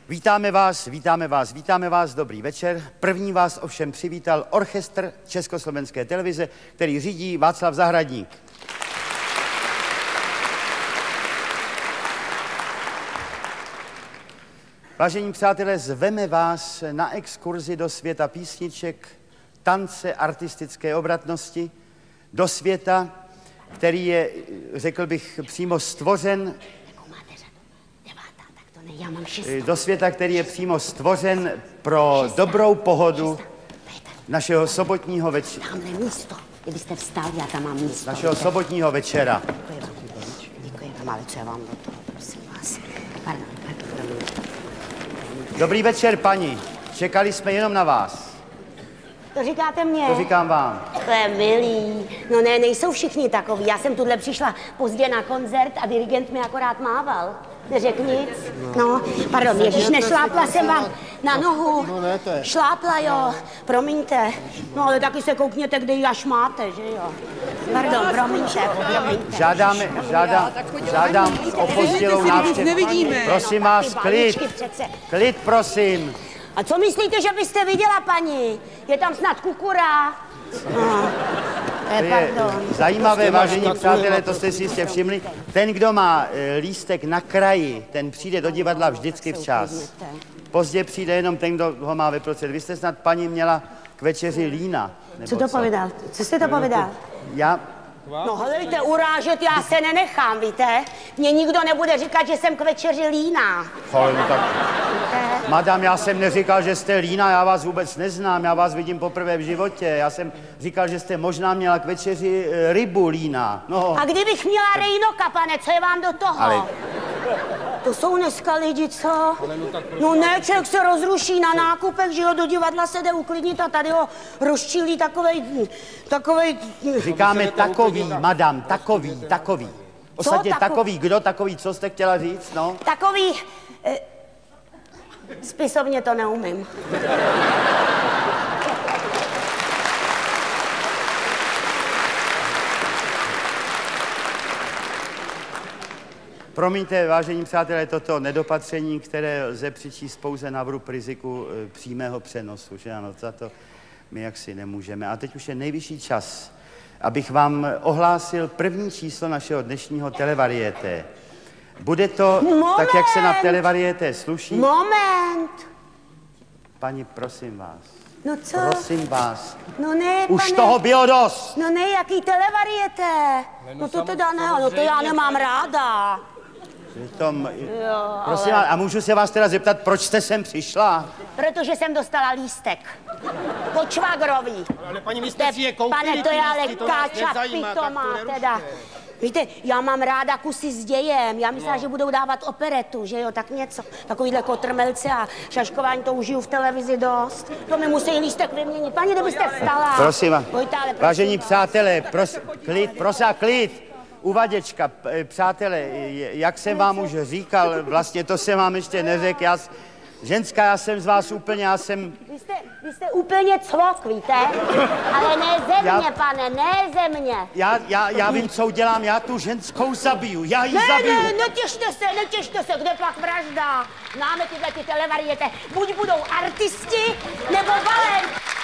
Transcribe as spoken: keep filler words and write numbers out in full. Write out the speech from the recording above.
Vítáme vás, vítáme vás, vítáme vás, dobrý večer. První vás ovšem přivítal orchestr Československé televize, který řídí Václav Zahradník. Vážení přátelé, zveme vás na exkurzi do světa písniček, tance, artistické obratnosti, do světa, který je, řekl bych, přímo stvořen, do světa, který je přímo stvořen pro dobrou pohodu našeho sobotního večera. Tamhle místo, kdybyste vstal, já tam mám místo. Našeho sobotního večera. Děkuji vám, děkuji vám, ale co je vám do toho, prosím vás. Pardon, pardon. Dobrý večer, paní. Čekali jsme jenom na vás. To říkáte mně? To říkám vám. To je milý. No ne, nejsou všichni takový. Já jsem tuhle přišla pozdě na koncert a dirigent mi akorát mával. Neřekl nic. No, pardon, ježiš, nešlápla jsem vám na nohu. Šlápla, jo, promiňte. No, ale taky se koukněte, kde ji až máte, že jo. Pardon, promiňte, promiňte. Žádáme, žádám, žádám o postělou návštěvu. Prosím vás, klid. Klid, prosím. A co myslíte, že byste viděla, paní? Je tam snad kukura. No. To je zajímavé, vážení přátelé, to jste si jistě všimli. Ten, kdo má lístek na kraji, ten přijde do divadla vždycky včas. Pozdě přijde jenom ten, kdo ho má vyprocet. Vy jste snad, paní, měla k večeři lína. Co to povídal? Co jste to povídal? Já... No hledejte, urážet já se nenechám, víte? Mně nikdo nebude říkat, že jsem k večeři líná. Hoj, no tak... Madam, já jsem neříkal, že jste líná, já vás vůbec neznám, já vás vidím poprvé v životě. Já jsem říkal, že jste možná měla k večeři rybu líná. No. A kdybych měla rejnoka, pane, co je vám do toho? Ale... To jsou dneska lidi, co? No ne, člověk se rozruší na nákupech, že jo, do divadla se jde uklidnit a tady ho rozčílí takovej, takovej... Říkáme takový, madam, takový, takový. Ostatně takový? takový, kdo takový, co jste chtěla říct, no? Takový... Eh, spisovně to neumím. Promiňte, vážení přátelé, toto nedopatření, které lze přičíst pouze na vrub riziku e, přímého přenosu, že ano, za to my jaksi nemůžeme. A teď už je nejvyšší čas, abych vám ohlásil první číslo našeho dnešního televarieté. Bude to, Moment. tak jak se na televarieté sluší... Moment! Paní, prosím vás. No co? Prosím vás. No ne, Už pane. toho bylo dost! No ne, jaký televariete? No to teda ne, no to já nemám ráda. Tom, Jo, prosím, ale... a můžu se vás teda zeptat, proč jste sem přišla? Protože jsem dostala lístek. Po švagrový. Ale paní, vy jste si je koupili, Pane, to je ale lístky, to nás káča nezajímá, pitomá, tak to teda. Víte, já mám ráda kusy s dějem. Já myslela, no. že budou dávat operetu, že jo, tak něco. Takovýhle kotrmelce a šaškování, to užiju v televizi dost. To mi musí lístek vyměnit. Paní, kdybyste vstala. Prosím, Pojďte, ale prosím vážení vás. přátelé, pros, klid, prosím, klid. Uvaděčka, přátelé, jak jsem vám už říkal, vlastně to jsem vám ještě neřekl, já, ženská, já jsem z vás úplně, já jsem... Vy jste, vy jste úplně cvok, víte? Ale ne ze mě, Já- pane, ne ze mě. Já, já, já vím, co udělám, já tu ženskou zabiju, já ji Ne, zabiju. ne, netěšte se, netěšte se, kde pak vražda? Známe tyhle ty televariete, buď budou artisti, nebo balet.